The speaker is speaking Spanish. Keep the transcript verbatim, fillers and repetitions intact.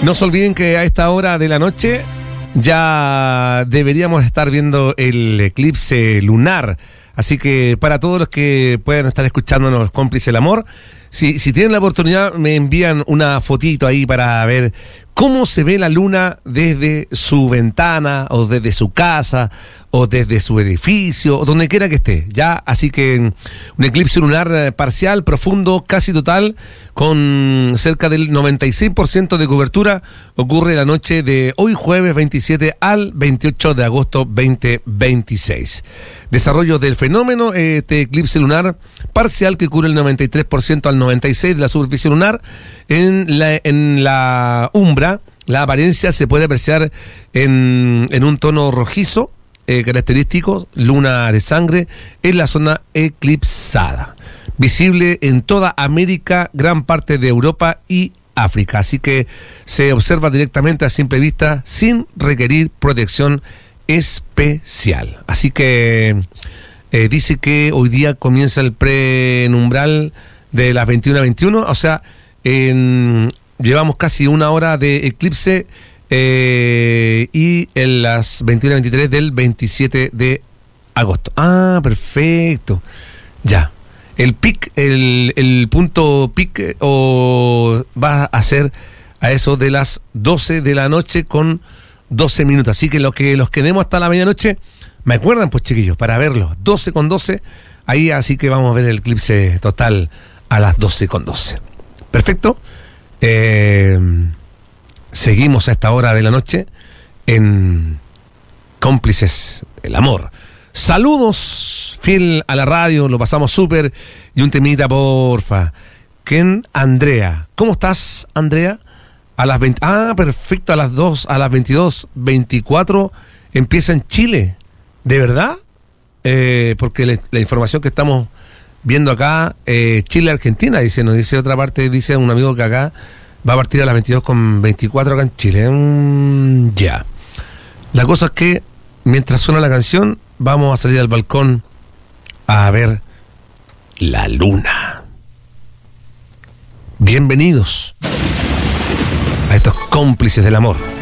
No se olviden que a esta hora de la noche ya deberíamos estar viendo el eclipse lunar. Así que para todos los que puedan estar escuchándonos, cómplices del amor, si, si tienen la oportunidad, me envían una fotito ahí para ver cómo se ve la luna desde su ventana, o desde su casa, o desde su edificio, o donde quiera que esté, ¿ya? Así que un eclipse lunar parcial, profundo, casi total, con cerca del noventa y seis por ciento de cobertura, ocurre la noche de hoy jueves veintisiete al veintiocho de agosto veinte veintiséis. Desarrollo del fenómeno, este eclipse lunar parcial que cubre el noventa y tres por ciento al noventa y seis por ciento de la superficie lunar. En la, en la umbra, la apariencia se puede apreciar en, en un tono rojizo, eh, característico, luna de sangre, en la zona eclipsada. Visible en toda América, gran parte de Europa y África. Así que se observa directamente a simple vista sin requerir protección especial. Así que eh, dice que hoy día comienza el prenumbral de las veintiuna a veintiuno, o sea, en, llevamos casi una hora de eclipse eh, y en las veintiuna a veintitrés del veintisiete de agosto. Ah, perfecto. Ya. El pic, el, el punto pic eh, o va a ser a eso de las doce de la noche con doce minutos. Así que los que los quedemos hasta la medianoche, me acuerdan, pues, chiquillos, para verlos. doce con doce, ahí, así que vamos a ver el eclipse total a las doce con doce. Perfecto. Eh, seguimos a esta hora de la noche en Cómplices del Amor. Saludos, fiel a la radio, lo pasamos súper. Y un temita, porfa. ¿Quién? Andrea. ¿Cómo estás, Andrea? A las veinte. Ah, perfecto, a las dos, a las veintidós veinticuatro empieza en Chile. ¿De verdad? Eh, porque la, la información que estamos viendo acá, eh, Chile-Argentina, dice, nos dice otra parte, dice un amigo que acá va a partir a las veintidós con veinticuatro acá en Chile. Mm, ya. La cosa es que mientras suena la canción, vamos a salir al balcón a ver la luna. Bienvenidos a estos Cómplices del Amor.